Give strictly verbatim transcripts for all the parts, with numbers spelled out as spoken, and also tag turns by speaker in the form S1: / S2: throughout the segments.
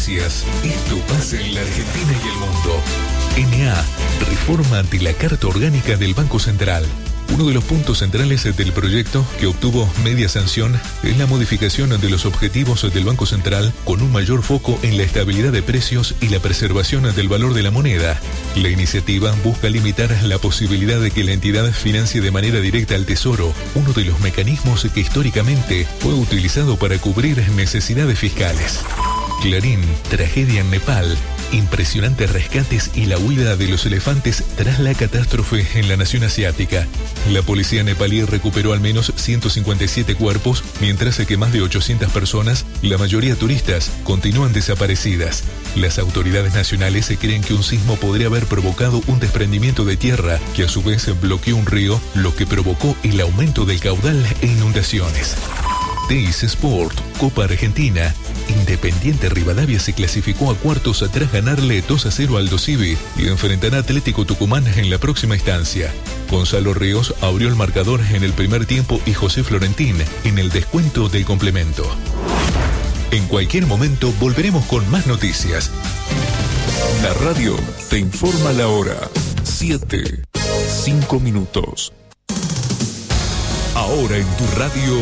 S1: noticias. Esto pasa en la Argentina y el mundo. N A, reforma ante la Carta Orgánica del Banco Central. Uno de los puntos centrales del proyecto, que obtuvo media sanción, es la modificación de los objetivos del Banco Central con un mayor foco en la estabilidad de precios y la preservación del valor de la moneda. La iniciativa busca limitar la posibilidad de que la entidad financie de manera directa al Tesoro, uno de los mecanismos que históricamente fue utilizado para cubrir necesidades fiscales. Clarín, tragedia en Nepal. Impresionantes rescates y la huida de los elefantes tras la catástrofe en la nación asiática. La policía nepalí recuperó al menos ciento cincuenta y siete cuerpos, mientras que más de ochocientas personas, la mayoría turistas, continúan desaparecidas. Las autoridades nacionales creen que un sismo podría haber provocado un desprendimiento de tierra, que a su vez bloqueó un río, lo que provocó el aumento del caudal e inundaciones. Teis Sport, Copa Argentina. Independiente Rivadavia se clasificó a cuartos tras ganarle dos a cero al Aldo Civi y enfrentará a Atlético Tucumán en la próxima instancia. Gonzalo Ríos abrió el marcador en el primer tiempo y José Florentín en el descuento del complemento. En cualquier momento volveremos con más noticias. La radio te informa la hora. siete, cinco minutos. Ahora en tu radio,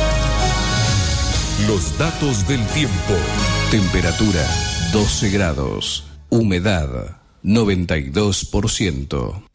S1: los datos del tiempo. Temperatura doce grados. Humedad noventa y dos por ciento.